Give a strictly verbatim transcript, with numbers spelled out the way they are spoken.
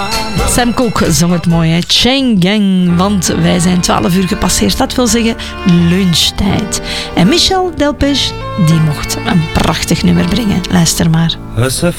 Sam Cooke zong het mooi, hè? Cheng Yang, want wij zijn twaalf uur gepasseerd. Dat wil zeggen lunchtijd. En Michel Delpech, die mocht een prachtig nummer bringen. Luister maar. À sa